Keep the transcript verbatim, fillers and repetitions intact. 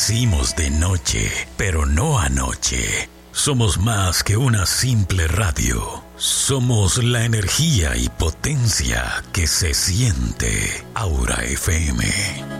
Amanecimos de noche, pero no anoche. Somos más que una simple radio. Somos la energía y potencia que se siente. Aura F M.